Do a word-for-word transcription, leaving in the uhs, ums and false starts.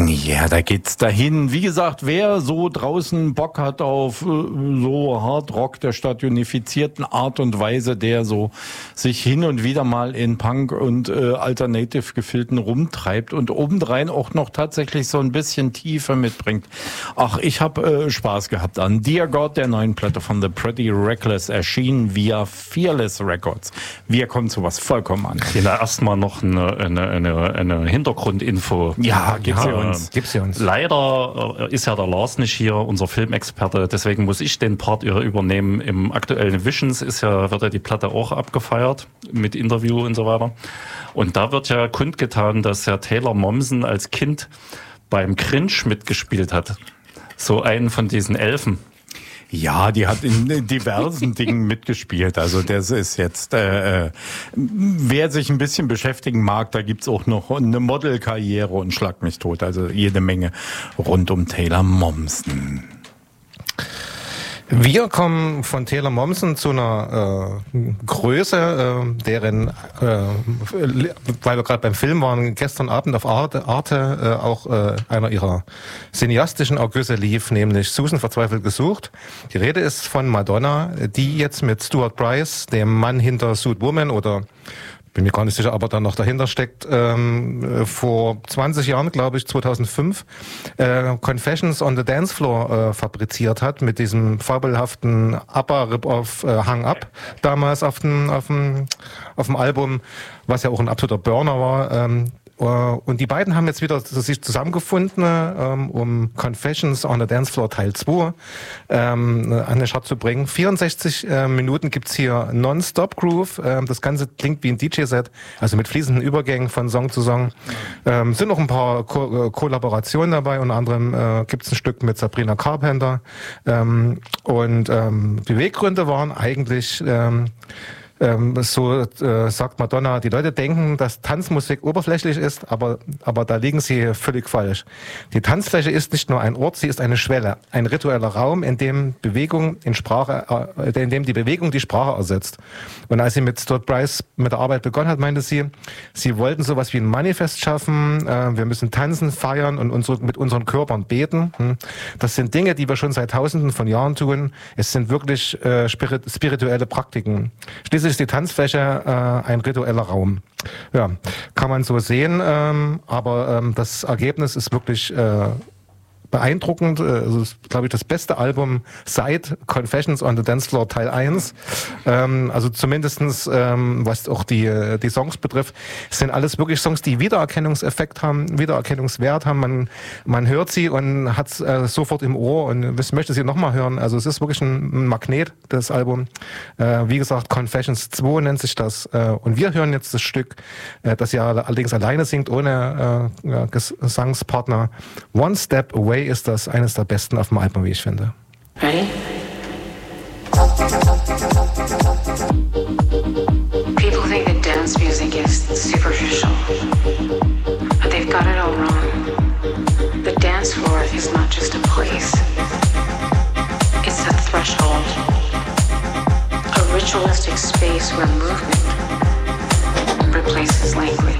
Ja, da geht's dahin. Wie gesagt, wer so draußen Bock hat auf so Hardrock der stadionifizierten Art und Weise, der so sich hin und wieder mal in Punk und äh, Alternative-Gefilden rumtreibt und obendrein auch noch tatsächlich so ein bisschen Tiefe mitbringt. Ach, ich habe äh, Spaß gehabt an Dear God, der neuen Platte von The Pretty Reckless, erschienen via Fearless Records. Wir kommen zu was vollkommen anderes. Ja, erstmal noch eine, eine, eine, eine Hintergrundinfo. Ja, gibt's ja, ja uns. Gibt's ja uns. Leider ist ja der Lars nicht hier, unser Filmexperte, deswegen muss ich den Part übernehmen. Im aktuellen Visions ist ja, wird ja die Platte auch abgefeiert mit Interview und so weiter. Und da wird ja kundgetan, dass Herr Taylor Momsen als Kind beim Cringe mitgespielt hat. So einen von diesen Elfen. Ja, die hat in diversen Dingen mitgespielt. Also das ist jetzt, äh, wer sich ein bisschen beschäftigen mag, da gibt's auch noch eine Modelkarriere und Schlag mich tot. Also jede Menge rund um Taylor Momsen. Wir kommen von Taylor Momsen zu einer äh, Größe, äh, deren, äh, weil wir gerade beim Film waren, gestern Abend auf Arte, Arte äh, auch äh, einer ihrer cineastischen Ergüsse lief, nämlich Susan verzweifelt gesucht. Die Rede ist von Madonna, die jetzt mit Stuart Price, dem Mann hinter Suit Woman oder bin mir gar nicht sicher, ob er da noch dahinter steckt, ähm, vor zwanzig Jahren, glaube ich, zweitausendfünf, äh, Confessions on the Dance Floor äh, fabriziert hat, mit diesem fabelhaften ABBA-Rip-Off äh, Hang Up, damals auf dem, auf dem, auf dem Album, was ja auch ein absoluter Burner war. Ähm, Und die beiden haben jetzt wieder sich zusammengefunden, ähm, um Confessions on the Dance Floor Teil zwei ähm, an den Start zu bringen. vierundsechzig äh, Minuten gibt's hier Non-Stop-Groove. Ähm, das Ganze klingt wie ein D J-Set, also mit fließenden Übergängen von Song zu Song. Ähm, sind noch ein paar Ko- äh, Kollaborationen dabei, unter anderem äh, gibt's ein Stück mit Sabrina Carpenter. Ähm, und ähm, Beweggründe waren eigentlich... Ähm, Ähm, so äh, sagt Madonna, die Leute denken, dass Tanzmusik oberflächlich ist, aber aber da liegen sie völlig falsch. Die Tanzfläche ist nicht nur ein Ort, sie ist eine Schwelle, ein ritueller Raum, in dem Bewegung in Sprache, äh, in dem die Bewegung die Sprache ersetzt. Und als sie mit Stuart Price mit der Arbeit begonnen hat, meinte sie, sie wollten sowas wie ein Manifest schaffen. Äh, wir müssen tanzen, feiern und unsere, mit unseren Körpern beten. Hm. Das sind Dinge, die wir schon seit Tausenden von Jahren tun. Es sind wirklich äh, spirit- spirituelle Praktiken. Schließlich ist die Tanzfläche äh, ein ritueller Raum. Ja, kann man so sehen, ähm, aber ähm, das Ergebnis ist wirklich äh, beeindruckend. Also ist, glaube ich, das beste Album seit Confessions on the Dance Floor Teil eins. Ähm, also zumindestens, ähm, was auch die, die Songs betrifft, sind alles wirklich Songs, die Wiedererkennungseffekt haben, Wiedererkennungswert haben. Man, man hört sie und hat es äh, sofort im Ohr und möchte sie nochmal hören. Also es ist wirklich ein Magnet, das Album. Äh, wie gesagt, Confessions zwei nennt sich das. Äh, und wir hören jetzt das Stück, äh, das ja allerdings alleine singt, ohne äh, Gesangspartner. One Step Away ist das eines der besten auf dem Album, wie ich finde. Ready? People think that dance music is superficial, but they've got it all wrong. The dance floor is not just a place, it's a threshold, a ritualistic space where movement replaces language.